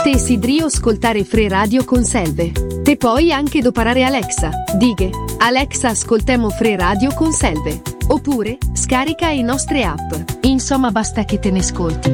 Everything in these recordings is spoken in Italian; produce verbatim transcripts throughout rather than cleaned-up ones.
Te sidrio ascoltare Free Radio con Selve. Te puoi anche doparare Alexa. Dighe, Alexa ascoltemo Free Radio con Selve. Oppure, scarica i nostre app. Insomma, basta che te ne ascolti.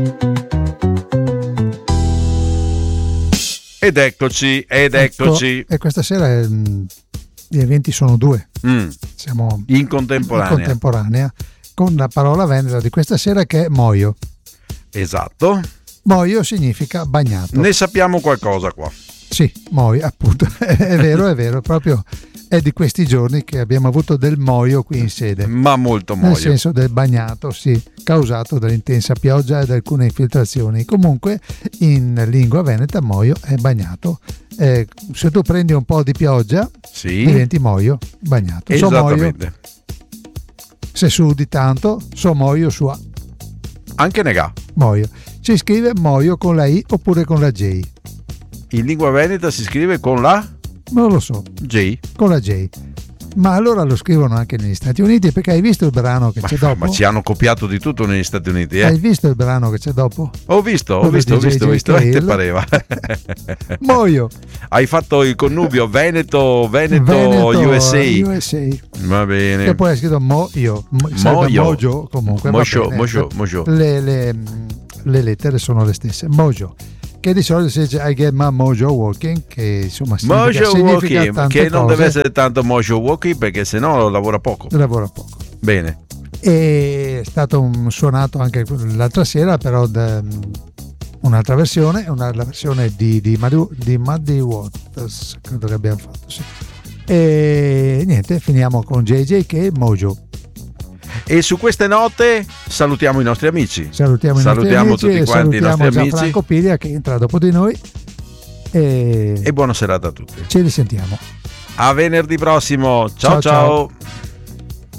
Ed eccoci, ed eccoci. Ecco, e questa sera mh, gli eventi sono due. Mm. Siamo in contemporanea. in contemporanea con la parola venera di questa sera che è moio. Esatto. Moio significa bagnato. Ne sappiamo qualcosa qua. Sì, moio, appunto. È vero, è vero, proprio è di questi giorni che abbiamo avuto del moio qui in sede. Ma molto moio. Nel senso del bagnato, sì, causato dall'intensa pioggia e da alcune infiltrazioni. Comunque in lingua veneta moio è bagnato. Eh, se tu prendi un po' di pioggia, sì, diventi moio, bagnato. Esattamente. So moio. Se sudi tanto, so moio su A. Anche nega. Moio. Si scrive moio con la I oppure con la J. In lingua veneta si scrive con la? Non lo so. J. Con la J. Ma allora lo scrivono anche negli Stati Uniti, perché hai visto il brano che ma, c'è dopo? Ma ci hanno copiato di tutto negli Stati Uniti, eh? Hai visto il brano che c'è dopo? Ho visto, ho Dove visto, ho visto, ho visto, J J te pareva. Moio. Hai fatto il connubio Veneto, Veneto, Veneto U S A. U S A. Va bene. Che poi è scritto Moio. Moio. Mojo comunque. Mojo, Mojo, Mojo. Le, le, le lettere sono le stesse. Mojo. Che di solito si dice I get my mojo walking, che insomma significa, mojo significa walking, tante che non cose. deve essere tanto mojo walking perché sennò lavora poco. Lavora poco. Bene. E è stato un, suonato anche l'altra sera, però da, un'altra versione, una, la versione di, di, Muddy, di Muddy Waters, credo che abbiamo fatto, sì. E niente, finiamo con J J K Mojo. E su queste note salutiamo i nostri amici. Salutiamo, salutiamo i nostri tutti amici, quanti i nostri amici. Gianfranco Piglia che entra dopo di noi. E, e buona serata a tutti. Ci risentiamo. A venerdì prossimo. Ciao ciao. ciao.